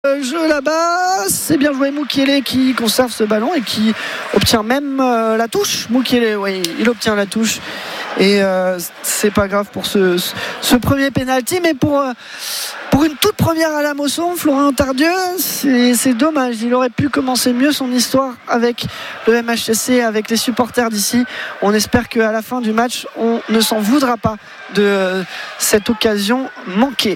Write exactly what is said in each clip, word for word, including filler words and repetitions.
Jeu là-bas, c'est bien joué. Mukiele qui conserve ce ballon et qui obtient même euh, la touche. Mukiele, oui, il obtient la touche et euh, c'est pas grave pour ce, ce premier penalty, mais pour, euh, pour une toute première à la Mosson, Florian Tardieu, c'est, c'est dommage. Il aurait pu commencer mieux son histoire avec le M H S C, avec les supporters d'ici. On espère qu'à la fin du match, on ne s'en voudra pas de euh, cette occasion manquée.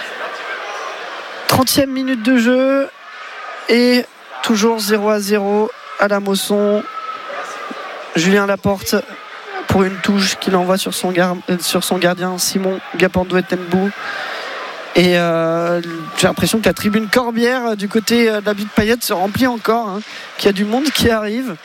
trentième minute de jeu et toujours zéro à zéro à la Mosson. Julien Laporte pour une touche qu'il envoie sur son, gar- sur son gardien Simon Gapandouet-Tembou. Et euh, j'ai l'impression que la tribune Corbière du côté de la butte Payette se remplit encore, hein, qu'il y a du monde qui arrive.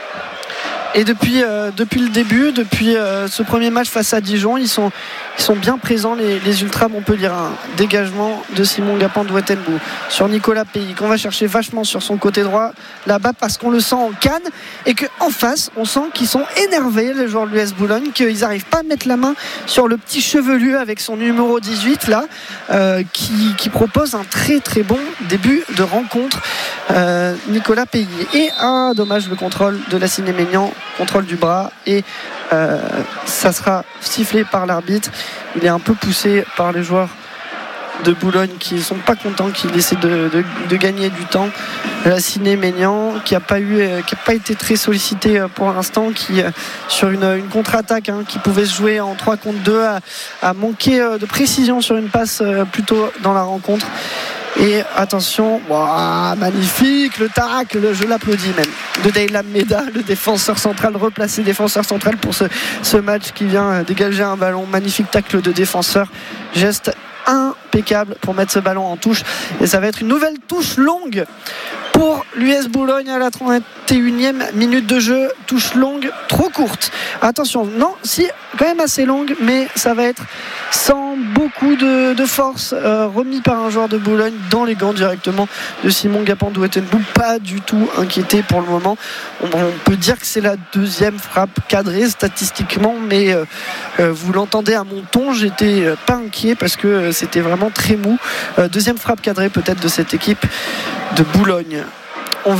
Et depuis, euh, depuis le début, depuis euh, ce premier match face à Dijon, ils sont, ils sont bien présents, les, les Ultras Montpelliérains. Dégagement de Simon Gapandouet-Tembou sur Nicolas Pays, qu'on va chercher vachement sur son côté droit là-bas parce qu'on le sent en canne et qu'en face, on sent qu'ils sont énervés, les joueurs de l'U S Boulogne, qu'ils n'arrivent pas à mettre la main sur le petit chevelu avec son numéro dix-huit là, euh, qui, qui propose un très très bon début de rencontre. Euh, Nicolas Pays. Et ah, dommage, le contrôle de la Ciné-Maignan. Contrôle du bras et euh, ça sera sifflé par l'arbitre. Il est un peu poussé par les joueurs de Boulogne qui ne sont pas contents, qui essaient de, de, de gagner du temps. La Ciné-Maignan qui n'a pas eu, qui a pas été très sollicité pour l'instant, qui sur une, une contre-attaque hein, qui pouvait se jouer en trois contre deux a, a manqué de précision sur une passe plutôt dans la rencontre. Et attention, wow, magnifique le tacle, je l'applaudis même, de Daylam Meda, le défenseur central, replacé défenseur central pour ce, ce match qui vient dégager un ballon. Magnifique tacle de défenseur, geste impeccable pour mettre ce ballon en touche. Et ça va être une nouvelle touche longue pour l'U S Boulogne à la trente et unième minute de jeu. Touche longue, trop courte. Attention, non, si, quand même assez longue, mais ça va être sans beaucoup de, de force, euh, remis par un joueur de Boulogne dans les gants directement de Simon Gapandouet-Tembou. Pas du tout inquiété pour le moment. On, on peut dire que c'est la deuxième frappe cadrée statistiquement, mais euh, euh, vous l'entendez à mon ton, j'étais euh, pas inquiet parce que euh, c'était vraiment très mou. Euh, deuxième frappe cadrée peut-être de cette équipe de Boulogne. On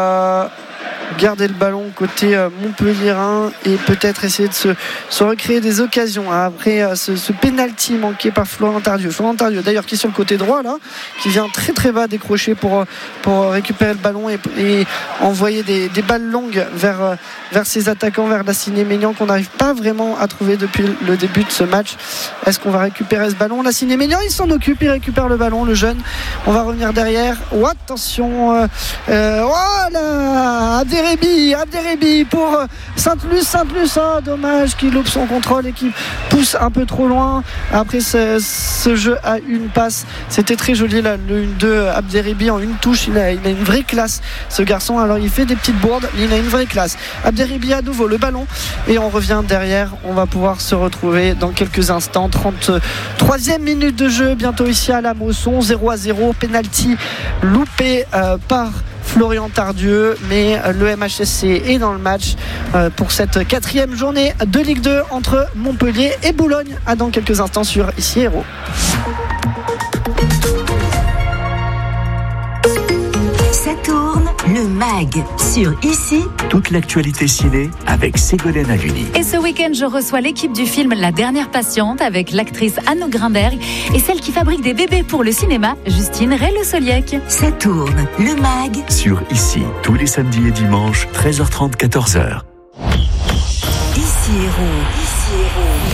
va garder le ballon côté euh, Montpelliérain et peut-être essayer de se, se recréer des occasions hein, après euh, ce, ce penalty manqué par Florian Tardieu. Florian Tardieu d'ailleurs qui est sur le côté droit là, qui vient très très bas décrocher pour, pour récupérer le ballon et, et envoyer des, des balles longues vers, vers ses attaquants, vers la Ciné-Maignan qu'on n'arrive pas vraiment à trouver depuis le début de ce match. Est-ce qu'on va récupérer ce ballon? La Ciné-Maignan, il s'en occupe, il récupère le ballon, le jeune. On va revenir derrière. Oh, attention euh, euh, oh là Abderrebi, Abderrebi pour Sainte-Luce, Sainte-Luce, oh, dommage qu'il loupe son contrôle et qu'il pousse un peu trop loin. Après ce, ce jeu à une passe, c'était très joli là, le un deux Abderrebi en une touche, il a, il a une vraie classe ce garçon, alors il fait des petites bourdes, mais il a une vraie classe. Abderrebi à nouveau, le ballon, et on revient derrière, on va pouvoir se retrouver dans quelques instants. trente-troisième minute de jeu, bientôt ici à la Mosson, zéro à zéro, penalty loupé euh, par Florian Tardieu, mais le M H S C est dans le match euh, pour cette quatrième journée de Ligue deux entre Montpellier et Boulogne. À dans quelques instants sur Ici Héros. Ça tourne, le mag sur Ici. Toute l'actualité ciné avec Ségolène Haluni. Et ce week-end, je reçois l'équipe du film La Dernière Patiente avec l'actrice Anne Grimberg et celle qui fabrique des bébés pour le cinéma, Justine Rey-Le-Soliec. Ça tourne, le mag sur Ici, tous les samedis et dimanches, treize heures trente, quatorze heures. Ici Héros. Ici Héros.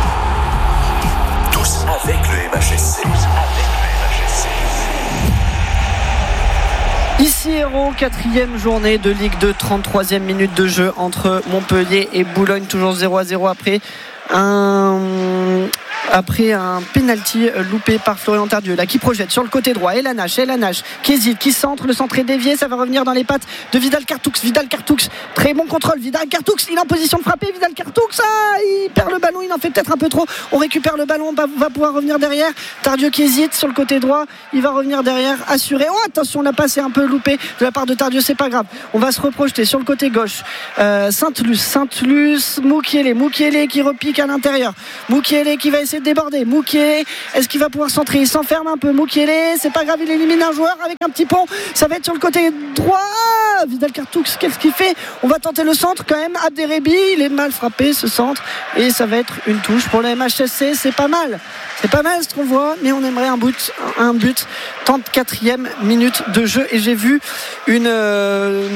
Tous avec le M H S C. Tous avec le M H S C. Ici Héros, quatrième journée de Ligue deux, trente-troisième minute de jeu entre Montpellier et Boulogne, toujours zéro à zéro après un, après un penalty loupé par Florian Tardieu là, qui projette sur le côté droit. Et Lanache, et Lanache qui hésite, qui centre, le centre est dévié, ça va revenir dans les pattes de Vidal Cartoux. Vidal Cartoux, très bon contrôle. Vidal Cartoux, il est en position de frapper. Vidal Cartoux, ah, il perd le ballon, il en fait peut-être un peu trop. On récupère le ballon, on va, va pouvoir revenir derrière. Tardieu qui hésite sur le côté droit, il va revenir derrière, assuré. Oh attention, la passe est un peu loupée de la part de Tardieu, c'est pas grave. On va se reprojeter sur le côté gauche. Euh, Sainte-Luce, Sainte-Luce, Mukiele, Mukiele qui repique à l'intérieur. Mukiele qui va essayer essayer de déborder. Mukiele, est-ce qu'il va pouvoir centrer? Il s'enferme un peu. Mukiele, c'est pas grave, il élimine un joueur avec un petit pont. Ça va être sur le côté droit. Vidal Cartoux, qu'est-ce qu'il fait? On va tenter le centre quand même. Abderrebi, il est mal frappé ce centre et ça va être une touche pour le M H S C. C'est pas mal. C'est pas mal ce qu'on voit, mais on aimerait un but, un but. trente-quatrième minute de jeu et j'ai vu une, euh,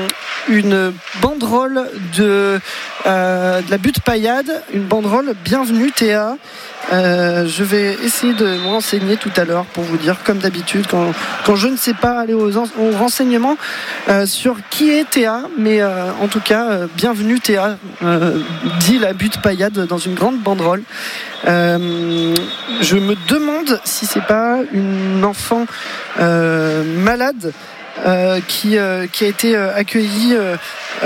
une banderole de, euh, de la butte paillade, une banderole bienvenue Théa. Euh, je vais essayer de me renseigner tout à l'heure pour vous dire, comme d'habitude, quand, quand je ne sais pas aller aux, aux renseignements euh, sur qui est Théa, mais euh, en tout cas, euh, bienvenue Théa, euh, dit la butte paillade dans une grande banderole. Euh, je me demande si c'est pas une enfant euh, malade euh, qui, euh, qui a été euh, accueillie euh,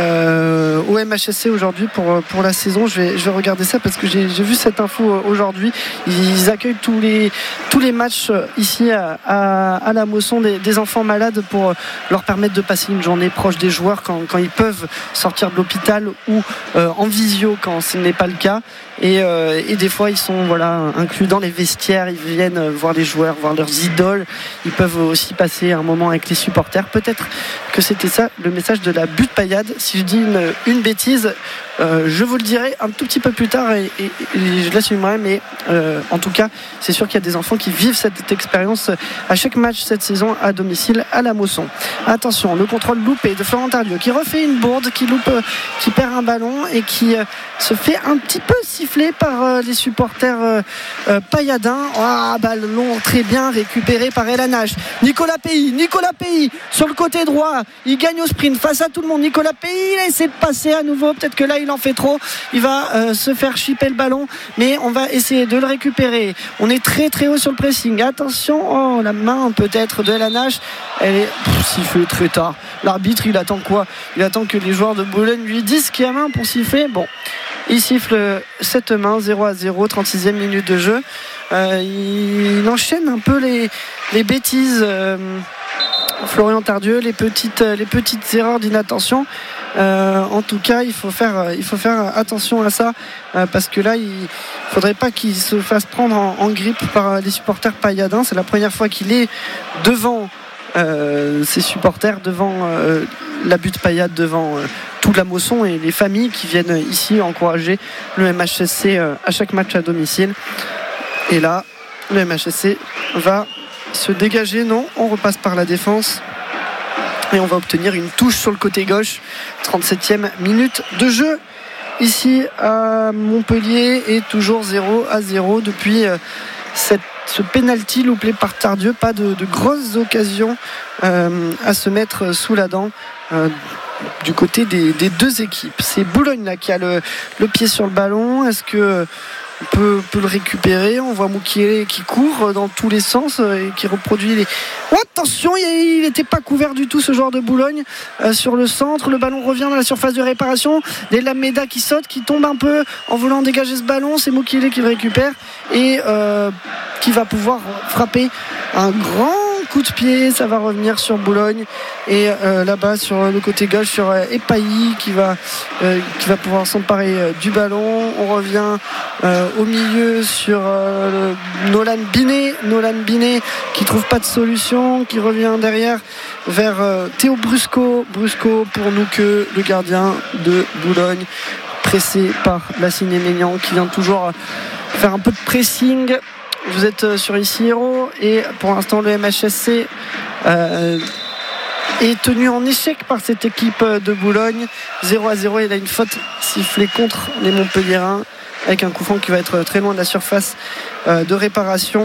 euh, au M H S C aujourd'hui pour, pour la saison. Je vais, je vais regarder ça parce que j'ai, j'ai vu cette info aujourd'hui. Ils accueillent tous les, tous les matchs ici à, à, à la Mosson des, des enfants malades pour leur permettre de passer une journée proche des joueurs quand, quand ils peuvent sortir de l'hôpital ou euh, en visio quand ce n'est pas le cas. Et, euh, et des fois ils sont voilà, inclus dans les vestiaires, ils viennent voir les joueurs, voir leurs idoles, ils peuvent aussi passer un moment avec les supporters. Peut-être que c'était ça le message de la butte paillade. Si je dis une, une bêtise, euh, je vous le dirai un tout petit peu plus tard et, et, et je l'assumerai, mais euh, en tout cas c'est sûr qu'il y a des enfants qui vivent cette expérience à chaque match cette saison à domicile à la Mosson. Attention, le contrôle loupé de Florent Tardieu qui refait une bourde, qui loupe, qui perd un ballon et qui euh, se fait un petit peu siffler par euh, les supporters euh, euh, pailladins. Ah, ballon très bien récupéré par El Hanach. Nicolas Pays, Nicolas Pays sur le côté droit, il gagne au sprint face à tout le monde. Nicolas Pays, il a essayé de passer à nouveau, peut-être que là il en fait trop, il va euh, se faire chipper le ballon, mais on va essayer de le récupérer. On est très très haut sur le pressing, attention, oh la main peut-être de El Hanach, elle est sifflée très tard. L'arbitre il attend quoi? Il attend que les joueurs de Boulogne lui disent qu'il y a main pour siffler. Bon, il siffle cette main, zéro à zéro, trente-sixième minute de jeu. Euh, il, il enchaîne un peu les, les bêtises, euh, Florian Tardieu, les petites, les petites erreurs d'inattention. Euh, en tout cas, il faut faire, il faut faire attention à ça euh, parce que là, il ne faudrait pas qu'il se fasse prendre en, en grippe par les supporters pailladins. C'est la première fois qu'il est devant euh, ses supporters, devant euh, la butte paillade, devant euh, toute la Mosson et les familles qui viennent ici encourager le M H S C euh, à chaque match à domicile. Et là, le M H S C va se dégager. Non, on repasse par la défense. Et on va obtenir une touche sur le côté gauche. trente-septième minute de jeu ici à Montpellier et toujours zéro à zéro depuis euh, cette, ce penalty loupé par Tardieu. Pas de, de grosses occasions euh, à se mettre sous la dent euh, du côté des, des deux équipes. C'est Boulogne là qui a le, le pied sur le ballon. Est-ce que on peut, peut le récupérer? On voit Mukiele qui court dans tous les sens et qui reproduit les... Oh, attention, il n'était pas couvert du tout ce joueur de Boulogne euh, sur le centre. Le ballon revient dans la surface de réparation. Des Lameda qui saute, qui tombe un peu en voulant dégager ce ballon. C'est Mukiele qui le récupère et euh, qui va pouvoir frapper un grand coup de pied. Ça va revenir sur Boulogne et euh, là-bas sur le côté gauche sur euh, Epailly qui va, euh, qui va pouvoir s'emparer euh, du ballon. On revient euh, au milieu sur euh, Nolan Binet Nolan Binet qui trouve pas de solution, qui revient derrière vers euh, Théo Brusco Brusco pour nous que le gardien de Boulogne, pressé par Lassiné Maignan qui vient toujours faire un peu de pressing. Vous êtes sur ici Héros et pour l'instant le M H S C euh, est tenu en échec par cette équipe de Boulogne. Zéro à zéro, il a une faute sifflée contre les Montpelliérains avec un coup franc qui va être très loin de la surface euh, de réparation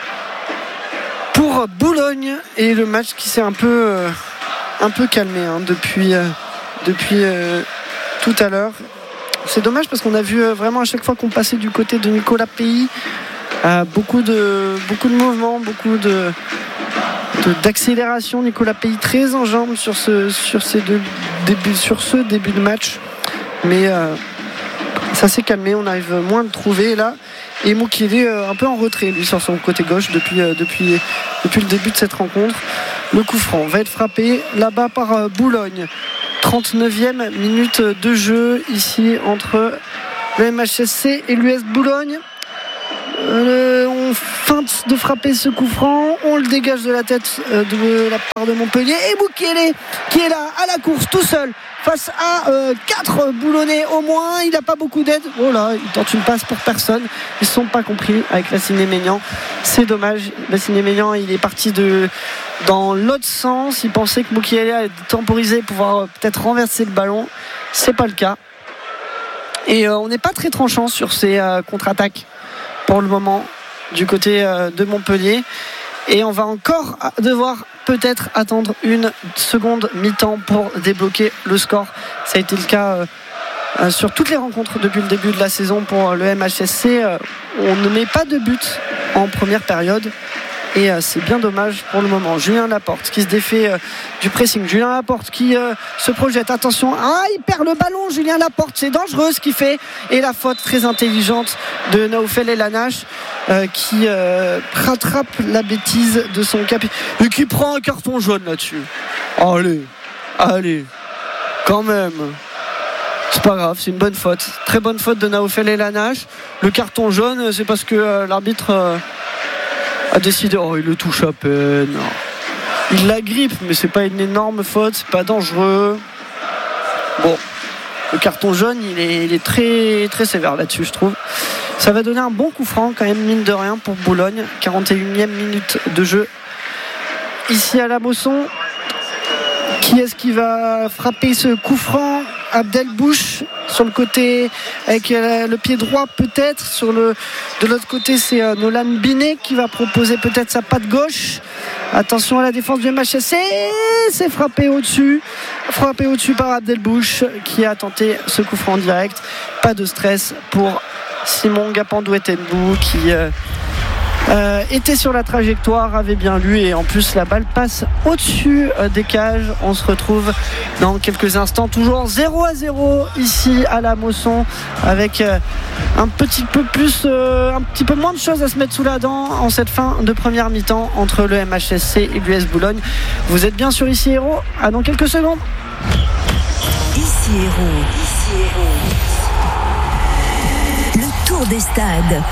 pour Boulogne et le match qui s'est un peu, euh, un peu calmé hein, depuis, euh, depuis euh, tout à l'heure. C'est dommage parce qu'on a vu euh, vraiment à chaque fois qu'on passait du côté de Nicolas Pays euh, beaucoup, de, beaucoup de mouvements, beaucoup de, de, d'accélération. Nicolas Pays très en jambes sur ce, sur ces deux débuts, sur ce début de match, mais euh, ça s'est calmé, on arrive moins à le trouver là. Et Mukiele euh, un peu en retrait lui sur son côté gauche depuis, euh, depuis, depuis le début de cette rencontre. Le coup franc va être frappé là-bas par euh, Boulogne. trente-neuvième minute de jeu ici entre le M H S C et l'U S Boulogne. Euh, on feinte de frapper ce coup franc, on le dégage de la tête euh, de la part de Montpellier, et Mukiele qui est là à la course tout seul face à euh, quatre Boulonnais au moins. Il n'a pas beaucoup d'aide. Oh là, il tente une passe pour personne. Ils ne se sont pas compris avec Lassiné-Maignan. C'est dommage. Lassiné-Maignan, il est parti de, dans l'autre sens. Il pensait que Mukiele allait temporiser, pouvoir euh, peut-être renverser le ballon. C'est pas le cas. Et euh, on n'est pas très tranchant sur ces euh, contre-attaques pour le moment du côté euh, de Montpellier. Et on va encore devoir peut-être attendre une seconde mi-temps pour débloquer le score. Ça a été le cas euh, sur toutes les rencontres depuis le début de la saison pour le M H S C. Euh, on ne met pas de but en première période. Et euh, c'est bien dommage pour le moment. Julien Laporte qui se défait euh, du pressing. Julien Laporte qui euh, se projette. Attention, ah, il perd le ballon. Julien Laporte, c'est dangereux ce qu'il fait. Et la faute très intelligente de Naoufel Elanache euh, qui euh, rattrape la bêtise de son capitaine. Et qui prend un carton jaune là-dessus. Allez, allez, quand même. C'est pas grave, c'est une bonne faute. Très bonne faute de Naoufel Elanache. Le carton jaune, c'est parce que euh, l'arbitre... Euh, a décidé, oh il le touche à peine, il la grippe, mais c'est pas une énorme faute, c'est pas dangereux. Bon, le carton jaune il est, il est très, très sévère là-dessus, je trouve. Ça va donner un bon coup franc quand même, mine de rien, pour Boulogne. quarante et unième minute de jeu ici à la Mosson. Qui est-ce qui va frapper ce coup franc? Abdelbouch sur le côté avec le pied droit peut-être. Sur le, de l'autre côté c'est Nolan Binet qui va proposer peut-être sa patte gauche. Attention à la défense du M H S C. C'est frappé au-dessus. Frappé au-dessus par Abdelbouch qui a tenté ce coup franc direct. Pas de stress pour Simon Gapandou-Ettenbou qui... Euh, Euh, était sur la trajectoire, avait bien lu, et en plus la balle passe au-dessus euh, des cages. On se retrouve dans quelques instants, toujours zéro à zéro ici à la Mosson, avec euh, un petit peu plus euh, un petit peu moins de choses à se mettre sous la dent en cette fin de première mi-temps entre le M H S C et l'U S Boulogne. Vous êtes bien sur Ici Héros, à dans quelques secondes. Ici Héros, Ici Héros. Le tour des stades.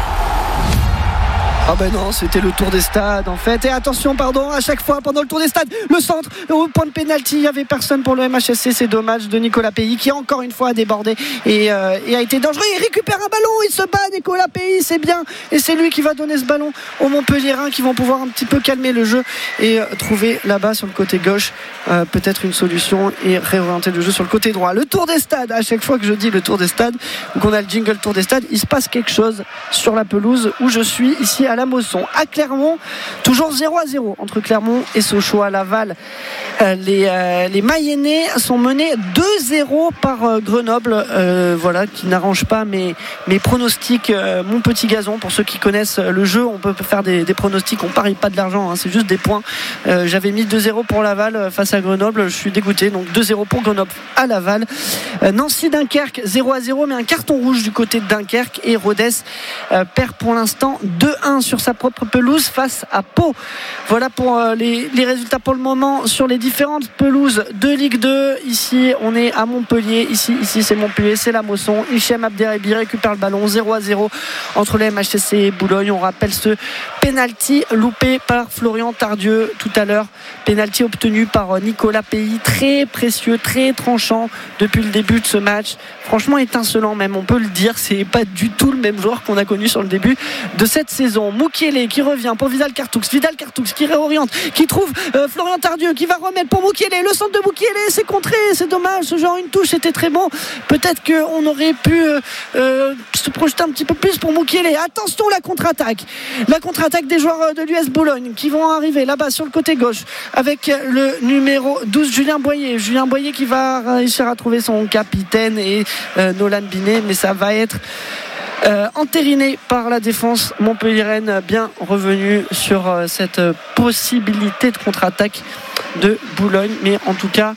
Ah ben non, c'était le tour des stades en fait. Et attention, pardon, à chaque fois pendant le tour des stades, le centre au point de pénalty, il n'y avait personne pour le M H S C. C'est dommage, de Nicolas Pays qui encore une fois a débordé et, euh, et a été dangereux. Il récupère un ballon, il se bat, Nicolas Pays, c'est bien. Et c'est lui qui va donner ce ballon aux Montpelliérains qui vont pouvoir un petit peu calmer le jeu et euh, trouver là-bas sur le côté gauche euh, peut-être une solution et réorienter le jeu sur le côté droit. Le tour des stades, à chaque fois que je dis le tour des stades ou qu'on a le jingle tour des stades, il se passe quelque chose sur la pelouse où je suis ici à la Mosson, à Clermont, toujours zéro à zéro entre Clermont et Sochaux. À Laval, euh, les, euh, les Mayennais sont menés deux zéro par euh, Grenoble, euh, voilà, qui n'arrange pas mes, mes pronostics, euh, mon petit gazon. Pour ceux qui connaissent le jeu, on peut faire des, des pronostics, on parie pas de l'argent, hein, c'est juste des points. euh, j'avais mis deux zéro pour Laval face à Grenoble, je suis dégoûté, donc deux zéro pour Grenoble à Laval. euh, Nancy-Dunkerque zéro à zéro, mais un carton rouge du côté de Dunkerque, et Rodez euh, perd pour l'instant deux un sur sa propre pelouse face à Pau. Voilà pour euh, les, les résultats pour le moment sur les différentes pelouses de Ligue deux. Ici on est à Montpellier, ici, ici c'est Montpellier, c'est la Mosson. Hichem Abderrebi récupère le ballon, zéro à zéro entre le M H S C et Boulogne. On rappelle ce penalty loupé par Florian Tardieu tout à l'heure, penalty obtenu par Nicolas Pays, très précieux, très tranchant depuis le début de ce match, franchement étincelant même, on peut le dire. C'est pas du tout le même joueur qu'on a connu sur le début de cette saison. Mukiele qui revient pour Vidal Cartoux, Vidal Cartoux qui réoriente, qui trouve euh, Florian Tardieu, qui va remettre pour Mukiele, le centre de Mukiele, c'est contré, c'est dommage, ce genre une touche c'était très bon, peut-être qu'on aurait pu euh, euh, se projeter un petit peu plus pour Mukiele. Attention, la contre-attaque la contre-attaque des joueurs de l'U S Boulogne qui vont arriver là-bas sur le côté gauche avec le numéro douze, Julien Boyer Julien Boyer qui va réussir à trouver son capitaine et euh, Nolan Binet, mais ça va être Euh, entériné par la défense montpelliéraine, bien revenu sur euh, cette possibilité de contre-attaque de Boulogne. Mais en tout cas,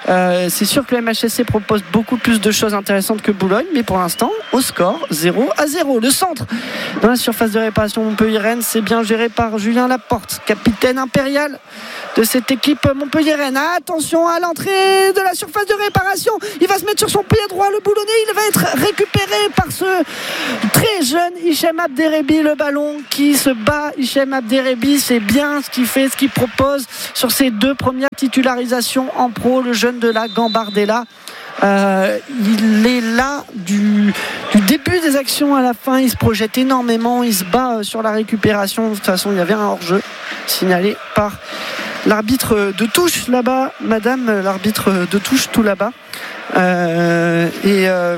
Euh, c'est sûr que le M H S C propose beaucoup plus de choses intéressantes que Boulogne, mais pour l'instant, au score zéro à zéro. Le centre dans la surface de réparation Montpellier-Rennes, c'est bien géré par Julien Laporte, capitaine impérial de cette équipe Montpellier-Rennes. Attention à l'entrée de la surface de réparation, il va se mettre sur son pied droit, le boulonnais, il va être récupéré par ce très jeune Hichem Abderrebi, le ballon qui se bat. Hichem Abderrebi, c'est bien ce qu'il fait, ce qu'il propose sur ses deux premières titularisations en pro, le jeune de la Gambardella. Euh, il est là du, du début des actions à la fin, il se projette énormément, il se bat sur la récupération. De toute façon, il y avait un hors-jeu signalé par l'arbitre de touche là-bas, madame l'arbitre de touche tout là-bas. Euh, et euh,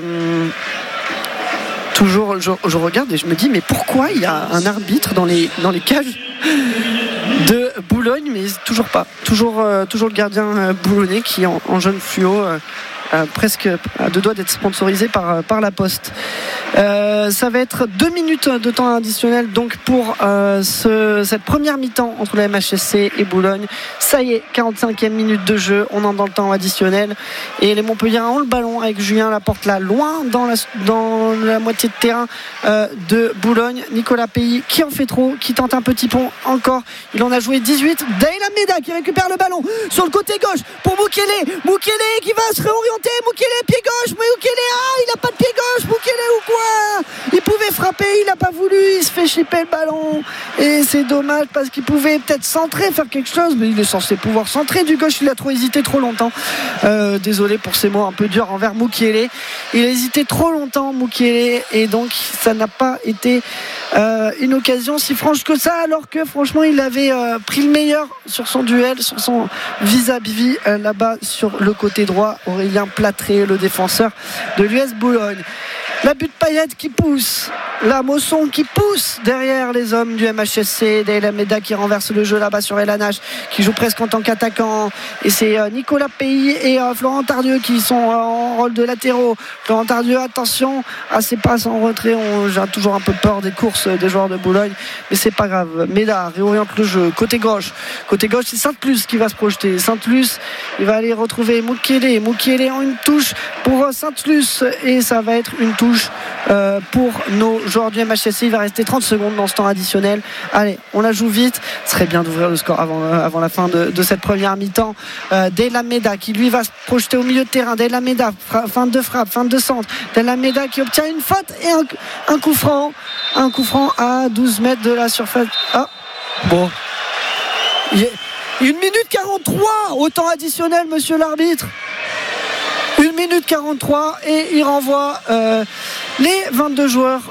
toujours je, je regarde et je me dis, mais pourquoi il y a un arbitre dans les, dans les cages de Boulogne, mais toujours pas, toujours, euh, toujours le gardien euh, boulonnais qui en, en jaune fluo, euh, euh, presque à deux doigts d'être sponsorisé par, par la Poste. Euh, ça va être deux minutes de temps additionnel donc pour euh, ce, cette première mi-temps entre le M H S C et Boulogne. Ça y est, quarante-cinquième minute de jeu, on entre dans le temps additionnel et les Montpelliérains ont le ballon avec Julien Laporte là loin dans la, dans la moitié de terrain euh, de Boulogne. Nicolas Pays qui en fait trop, qui tente un petit pont encore, il en a joué dix-huit. Daïla Meda qui récupère le ballon sur le côté gauche pour Moukele, Moukele qui va se réorienter, Moukele pied gauche, Moukele, ah il a pas de pied gauche, Moukele ou quoi, il pouvait frapper, il n'a pas voulu, il se fait chipper le ballon et c'est dommage parce qu'il pouvait peut-être centrer, faire quelque chose, mais il est censé pouvoir centrer du gauche, il a trop hésité trop longtemps. Euh, désolé pour ces mots un peu durs envers Moukele, il a hésité trop longtemps Moukele et donc ça n'a pas été euh, une occasion si franche que ça, alors que franchement il avait euh, pris le meilleur sur son duel, sur son vis-à-vis euh, là-bas sur le côté droit. Aurélien Platré, le défenseur de l'U S Boulogne. La butte Payette qui pousse, la Mosson qui pousse derrière les hommes du M H S C, Daïla Meda qui renverse le jeu là-bas sur Elanache qui joue presque en tant qu'attaquant et c'est Nicolas Pays et Florent Tardieu qui sont en rôle de latéraux. Florent Tardieu, attention à ses passes en retrait, on, j'ai toujours un peu peur des courses des joueurs de Boulogne mais c'est pas grave. Meda réoriente le jeu, côté gauche côté gauche c'est Sainte-Luce qui va se projeter. Sainte-Luce, il va aller retrouver Moukele, Moukele en une touche pour Sainte-Luce et ça va être une touche Euh, pour nos joueurs du M H S C. Il va rester trente secondes dans ce temps additionnel. Allez, on la joue vite, ce serait bien d'ouvrir le score avant, euh, avant la fin de, de cette première mi-temps. euh, Daïla Meda qui lui va se projeter au milieu de terrain. Daïla Meda, fra- fin de frappe, fin de centre. Daïla Meda qui obtient une faute et un, un coup franc un coup franc à douze mètres de la surface. Ah, bon, il y a une minute quarante-trois au temps additionnel, monsieur l'arbitre. Une minute quarante-trois et il renvoie euh, les vingt-deux joueurs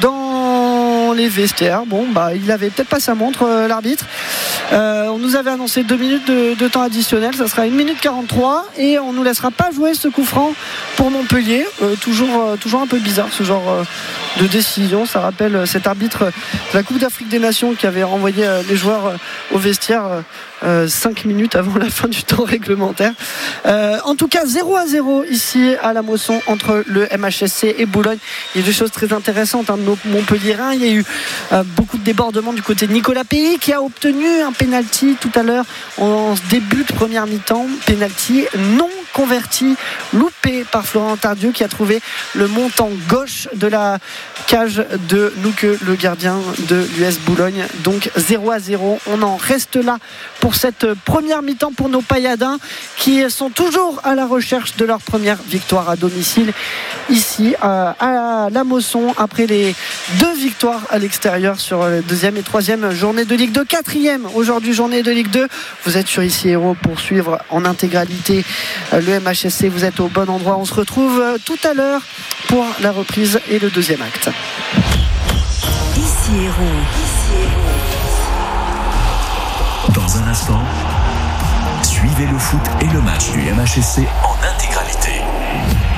dans les vestiaires. Bon, bah, il avait peut-être pas sa montre, euh, l'arbitre. Euh, on nous avait annoncé deux minutes de, de temps additionnel, ça sera une minute quarante-trois et on ne nous laissera pas jouer ce coup franc pour Montpellier. Euh, toujours, euh, toujours un peu bizarre ce genre euh, de décision. Ça rappelle cet arbitre de la Coupe d'Afrique des Nations qui avait renvoyé euh, les joueurs euh, au vestiaire euh, euh, cinq minutes avant la fin du temps réglementaire. Euh, en tout cas, zéro à zéro ici à la Mosson entre le M H S C et Boulogne. Il y a des choses très intéressantes hein, de nos Montpelliérains. Il y a eu euh, beaucoup de débordements du côté de Nicolas Pays qui a obtenu un penalty tout à l'heure en début de première mi-temps. Penalty non converti, loupé par Florent Tardieu qui a trouvé le montant gauche de la cage de Nouke, le gardien de l'U S Boulogne. Donc zéro à zéro, on en reste là pour cette première mi-temps pour nos Payadins qui sont toujours à la recherche de leur première victoire à domicile ici à la Mosson après les deux victoires à l'extérieur sur la deuxième et troisième journée de Ligue deux, quatrième aujourd'hui journée de Ligue deux. Vous êtes sur Ici Héros pour suivre en intégralité le M H S C, vous êtes au bon endroit. On se retrouve tout à l'heure pour la reprise et le deuxième acte. Ici Héros. Dans un instant, suivez le foot et le match du M H S C en